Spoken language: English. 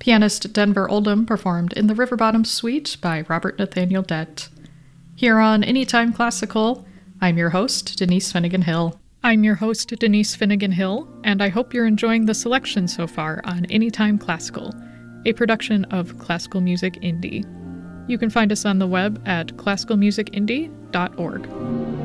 Pianist Denver Oldham performed in the River Bottom Suite by Robert Nathaniel Dett. Here on Anytime Classical, I'm your host, Denise Finnegan Hill. I'm your host, Denise Finnegan Hill, and I hope you're enjoying the selection so far on Anytime Classical, a production of Classical Music Indie. You can find us on the web at classicalmusicindie.org.